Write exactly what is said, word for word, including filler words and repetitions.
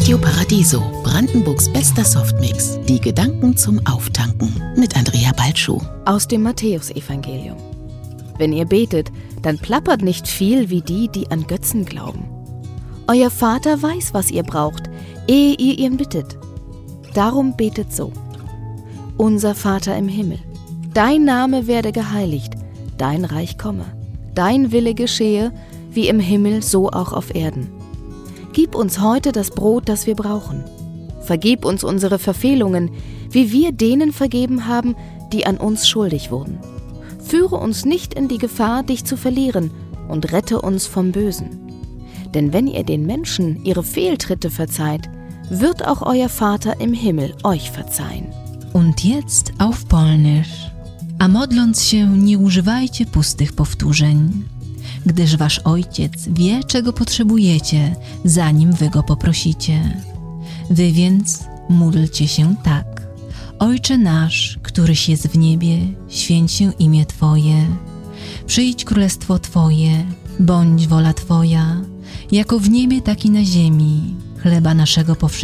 Radio Paradiso, Brandenburgs bester Softmix. Die Gedanken zum Auftanken mit Andrea Balschuh. Aus dem Matthäusevangelium. Wenn ihr betet, dann plappert nicht viel wie die, die an Götzen glauben. Euer Vater weiß, was ihr braucht, ehe ihr ihn bittet. Darum betet so: Unser Vater im Himmel, dein Name werde geheiligt, dein Reich komme, dein Wille geschehe, wie im Himmel, so auch auf Erden. Gib uns heute das Brot, das wir brauchen. Vergib uns unsere Verfehlungen, wie wir denen vergeben haben, die an uns schuldig wurden. Führe uns nicht in die Gefahr, dich zu verlieren, und rette uns vom Bösen. Denn wenn ihr den Menschen ihre Fehltritte verzeiht, wird auch euer Vater im Himmel euch verzeihen. Und jetzt auf Polnisch. A modląc się, nie używajcie pustych powtórzeń, gdyż wasz Ojciec wie, czego potrzebujecie, zanim wy go poprosicie. Wy więc módlcie się tak: Ojcze nasz, któryś jest w niebie, święć się imię Twoje. Przyjdź królestwo Twoje, bądź wola Twoja, jako w niebie, tak i na ziemi. Chleba naszego powszedniego